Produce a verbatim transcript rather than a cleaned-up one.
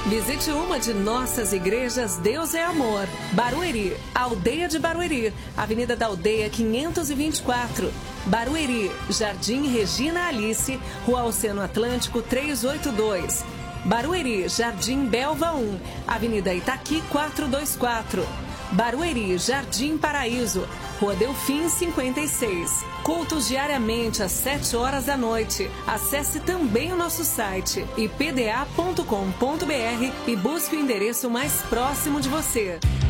Visite uma de nossas igrejas Deus é Amor. Barueri, Aldeia de Barueri, Avenida da Aldeia quinhentos e vinte e quatro. Barueri, Jardim Regina Alice, Rua Oceano Atlântico trezentos e oitenta e dois. Barueri, Jardim Belva um, Avenida Itaqui quatrocentos e vinte e quatro. Barueri, Jardim Paraíso, Rua Delfim cinquenta e seis. Cultos diariamente às sete horas da noite. Acesse também o nosso site i p d a ponto com ponto b r e busque o endereço mais próximo de você.